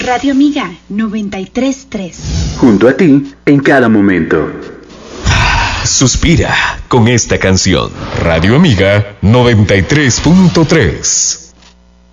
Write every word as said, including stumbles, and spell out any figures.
Radio Amiga noventa y tres punto tres. Junto a ti en cada momento. Suspira con esta canción. Radio Amiga noventa y tres punto tres.